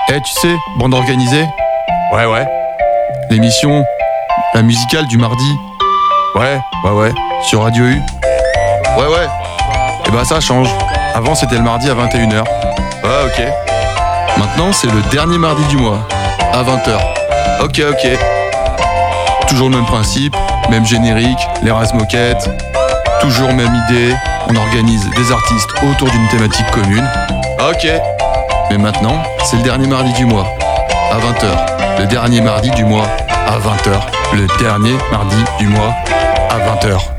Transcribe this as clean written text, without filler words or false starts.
Tu sais, bande organisée, Ouais. l'émission, la musicale du mardi, Ouais. sur Radio U. Ouais. Et bah ça change. Avant c'était le mardi à 21h. Ouais, ok. Maintenant c'est le dernier mardi du mois, à 20h. Ok. Toujours le même principe, même générique, les races moquettes, toujours même idée, on organise des artistes autour d'une thématique commune. Ok. Mais maintenant, c'est le dernier mardi du mois, à 20h. Le dernier mardi du mois, à 20h. Le dernier mardi du mois, à 20h.